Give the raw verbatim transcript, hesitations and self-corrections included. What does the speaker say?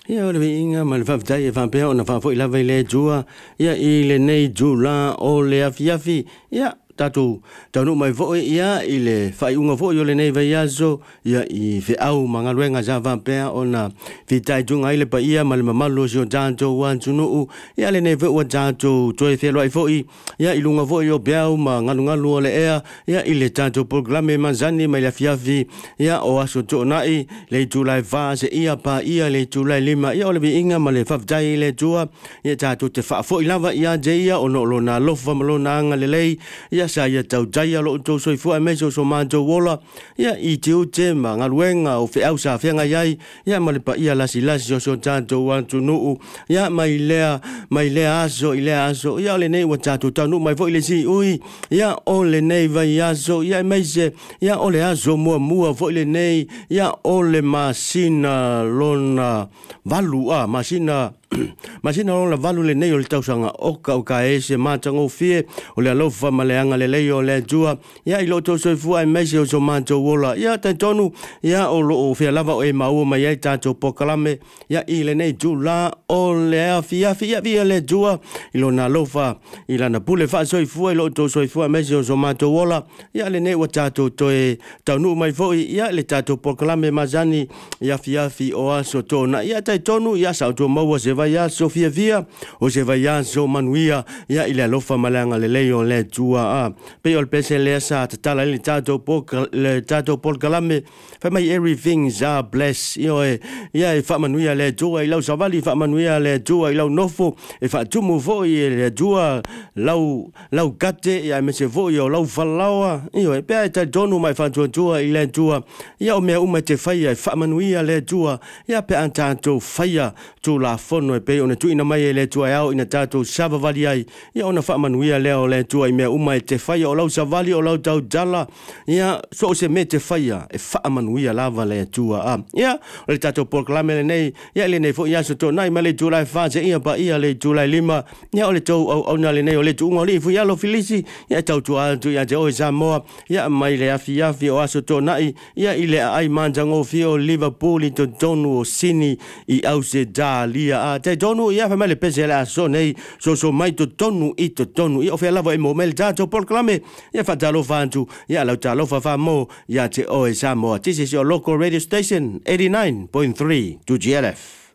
Ia o le inga ma le whawhitai e whampea o na whawhoi lawa i le tua. Ia i le nei jula o le afiafi. Ia tatu taunu mai voe ia i le whai unga voe o le nei vai aso. Ia i whi au mga luenga za whampea o na whitai tunga i le pa ia ma le mamalo si o janto wan tunuu. Ia le nei voe o janto toe whelua i voe. Ia i lunga voe o beau ma ngalu ngalu o le ea. Ia i le janto programe manzani mai le afiafi. Ia o aso to nai le tulai vase ia pa ia le tulai lima. Ia o le inga ma le whawhitai le tua. Ia janto te whaafo i lava ia je ia o no lo na lofa malo na anga le lei. Ia sa ia tau jaya lo to so fu meso so manjo wola. Ia i te ute ma ngaluenga o whi au sa whianga iai. Ia ma le pa ia lasi lasi o so janto wan tunuu. Ia mai lea mai lea aso i lea aso. Ia o le nei wa janto tanu mai vo i le si ui. Ia o le nei vai aso. Ia mai se ia o le aso mua mua vo i le nei. Ia o le masina lona valu a masina masina lona valu le nei o le tausanga oka o ka e se matanga o fie o le alofa ma le anga le lei o le tua. Ia i lo to so fua i meise o so manjo wola. Ia tai tonu ia o lo o fia lava o e maua mai ai tato pokalame. Ia i le nei jula o le afia fia via le tua i lo na alofa i lana pule fa so fua i lo to so fua i meise o so manjo wola. Ia le nei wa tato to e taunu mai foi. Ia le tato pokalame mazani ia fia fi o aso tona. Ia tai tonu ia sa to maua se vai aso fia via o se vai aso manuia. Ia i le alofa malanga le lei o le tua a pe o pese le sa tala le tato pol le tato pokalame fa mai everything's a bless. Io e ia e fa manuia le tua i lau savali fa manuia le tua i lau nofo e fa tumu foi le tua lau lau kate ia me se foi o lau falawa. Io e pe tai tonu mai fa tua i le tua. Ia o mea uma te faia e fa manuia le tua. Ia pe antato faia tu la fono e pe ona tu ina mai le tua au ina tato sava vali ai. Ia ona fa manuia le o le tua i mea uma e te faia o lau savali o lau tau dala. Ia so se me te faia e fa manuia lava le tua a. Ia o le tato pokalame le nei. Ia le nei fo ia so to nai ma le tulai fase ia pa ia le tulai lima. Ia o le tau au au na le nei o le tu unga li fu ia lo filisi. Ia tau tu atu ia te o Samoa. Ia mai le afi afi o aso to nai. Ia i le ai manjango fi o Liverpool i to tonu o sini i au se dalia a. Te tonu ia fa mai le pese le aso nei. So so mai to tonu i to tonu. Ia o fia lava e mo mel tato pokalame. Ia fa talo fantu. Ia lau talo fa fa mo. Ia te o Samoa. This is your local radio station eighty-nine point three to G L F.